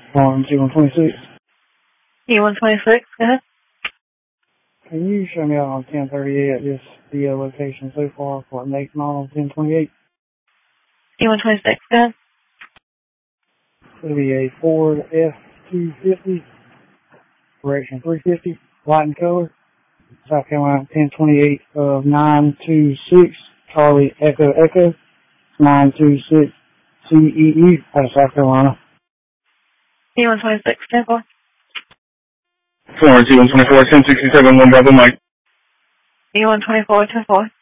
On T126. T126, go ahead. Can you show me out on 1038 at this DO location so far for Nate Mall 1028? T126, go ahead. It'll be a Ford F-250, correction 350, white in color, South Carolina 1028 of 926, Charlie Echo Echo, 926 CEE out of South Carolina. T126, 10-4. T124, 1067, 1 Bravo Mike. T124, 10-4.